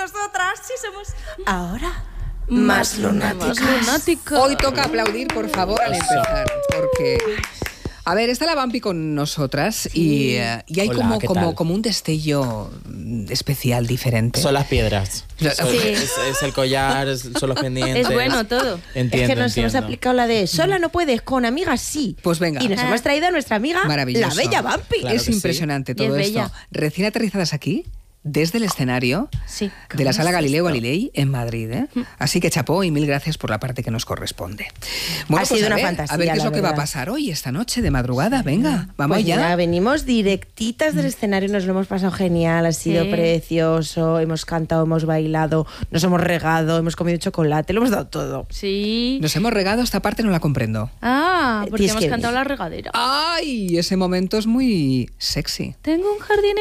nosotras sí somos... Ahora, más lunáticas. Hoy toca aplaudir, por favor, al empezar, porque... A ver, está la Vampi con nosotras y hay Hola, como un destello especial, diferente. Son las piedras. Es el collar, son los pendientes. Es bueno todo. Entiendo, es que nos hemos aplicado la de sola no puedes, con amigas sí. Pues venga. Y nos hemos traído a nuestra amiga, Maravilloso. la bella Vampi. Claro es que sí. impresionante Y todo es esto. bella. Recién aterrizadas aquí, desde el escenario Sí. de la Sala Galileo Galilei en Madrid. Así que chapó y mil gracias por la parte que nos corresponde. Bueno, Ha sido una fantasía, a ver qué es la lo que va a verdad. pasar hoy, esta noche, de madrugada. Venga, vamos Pues ya. ya venimos directitas del escenario, nos lo hemos pasado genial, ha sido Sí. precioso, hemos cantado, hemos bailado, nos hemos regado, hemos comido chocolate, lo hemos dado todo. Sí. Nos hemos regado, esta parte no la comprendo. Ah, porque Tienes hemos que cantado venir. la regadera. ¡Ay! Ese momento es muy sexy. Tengo un jardín